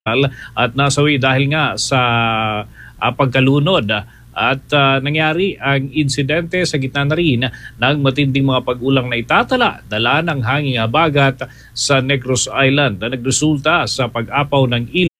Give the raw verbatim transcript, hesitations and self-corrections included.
at nasawi dahil nga sa uh, pagkalunod at uh, nangyari ang insidente sa gitna na rin ng matinding mga pag-ulang na itatala dala ng hanging habagat sa Negros Island na nagresulta sa pag-apaw ng ilog